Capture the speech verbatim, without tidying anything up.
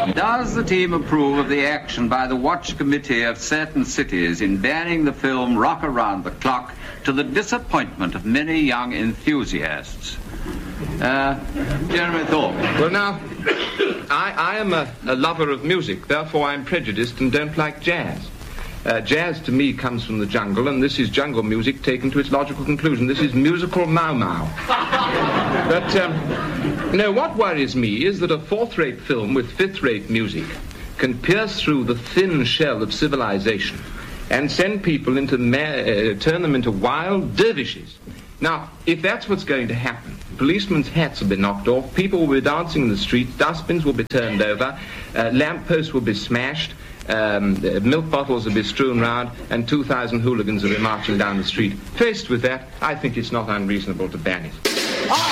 Does the team approve of the action by the Watch Committee of certain cities in banning the film Rock Around the Clock to the disappointment of many young enthusiasts? Uh, Jeremy Thorpe. Well, now, I, I am a, a lover of music, therefore I'm prejudiced and don't like jazz. Uh, jazz, to me, comes from the jungle, and this is jungle music taken to its logical conclusion. This is musical mau-mau. But, um, you know, what worries me is that a fourth-rate film with fifth-rate music can pierce through the thin shell of civilization and send people into, ma- uh, turn them into wild dervishes. Now, if that's what's going to happen, policemen's hats will be knocked off, people will be dancing in the streets, dustbins will be turned over, uh, lampposts will be smashed, um, uh, milk bottles will be strewn round, and two thousand hooligans will be marching down the street. Faced with that, I think it's not unreasonable to ban it.